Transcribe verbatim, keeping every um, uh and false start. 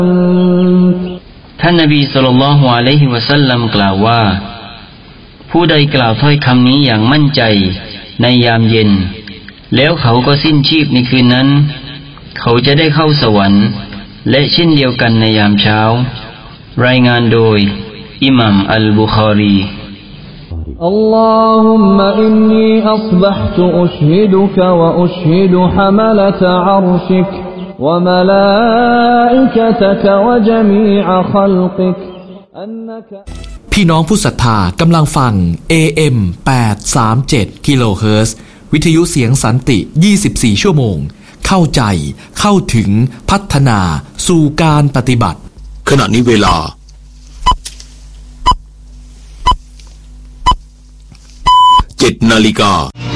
ท่านนบีศ็อลลัลลอฮุอะลัยฮิวะซัลลัมกล่าวว่าผู้ใดกล่าวถ้อยคำนี้อย่างมั่นใจในยามเย็นแล้วเขาก็สิ้นชีพในคืนนั้นเขาจะได้เข้าสวรรค์และเช่นเดียวกันในยามเช้ารายงานโดยอิหม่ามอัลบุคอรีอัลลอฮุมมะอินนีอัศบะห์ตุอุชฮิดุกะวะอุชฮิดุฮะมะละตะอัรชิกวะมะลาอิกะตะกะวะญะมีอะคัลกิกอันนะกะพี่น้องผู้ศรัทธากำลังฟัง เอ เอ็ม แปดร้อยสามสิบเจ็ด กิโลเฮิรตซ์วิทยุเสียงสันติยี่สิบสี่ชั่วโมงเข้าใจเข้าถึงพัฒนาสู่การปฏิบัติขณะนี้เวลาเจ็ดนาฬิกา